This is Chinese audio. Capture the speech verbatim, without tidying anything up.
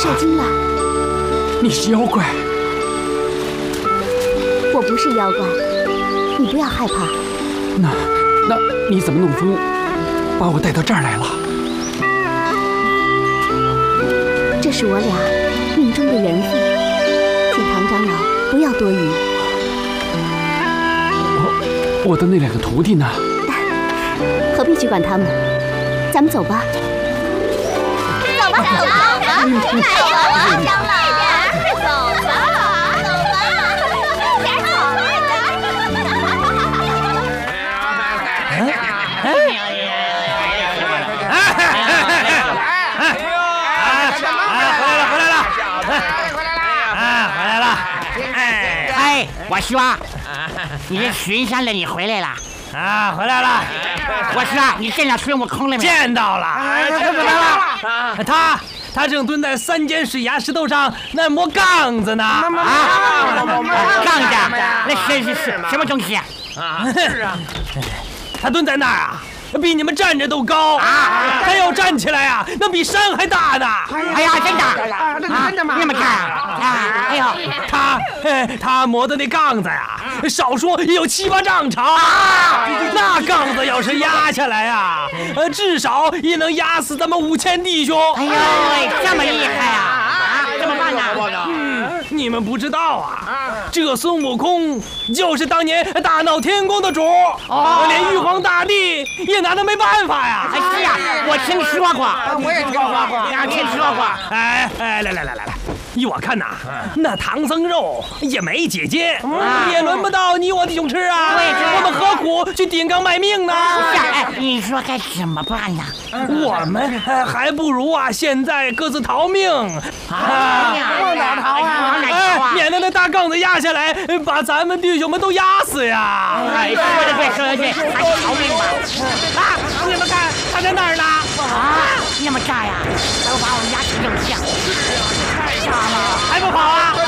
受惊了。 你是妖怪？ 我不是妖怪，你不要害怕。 那那你怎么弄风把我带到这儿来了？ 这是我俩命中的缘分，请唐长老不要多疑。 我我的那两个徒弟呢？ 何必去管他们？咱们走吧。 走吧，走吧，来呀，长老，快走吧，走吧，点走吧。 回来了，回来了，啊，回来了！ 哎，我说，你这巡山的你回来了。 啊，回来了！ 我说你见到孙悟空了没？ 见到了。他怎么了？他他正蹲在三间水崖石头上那磨杠子呢。啊， 杠子？那是是是什么东西？ 啊，是啊。他蹲在那儿啊，比你们站着都高啊！他要站起来啊，那比山还大呢！ 哎呀，真的啊，真的吗？那么大啊！哎呦， 他他磨的那杠子呀，少说也有七八丈长啊！那杠子要是压下来啊，呃，至少也能压死咱们五千弟兄。 哎呦，这么厉害啊！啊，怎么办呢？ 嗯，你们不知道啊，这孙悟空就是当年大闹天宫的主，哦，连玉皇大帝也拿他没办法呀。 哎，是啊，我听说过， 我也听说过， 啊，听说过。 哎哎，来来来来来，依我看呐，那唐僧肉也没姐姐，也轮不到你我弟兄吃啊。我们何苦去顶缸卖命呢？ 哎，你说该怎么办呢？ 我们还不如啊，现在各自逃命啊！ 往哪逃啊？ 哎，免得那大杠子压下来，把咱们弟兄们都压死呀！ 哎，说的对，说的对，还是逃命吧。 啊，你们看，他在那儿呢！ 啊，那么大呀，都把我们压成肉酱。 太大了，还不跑啊？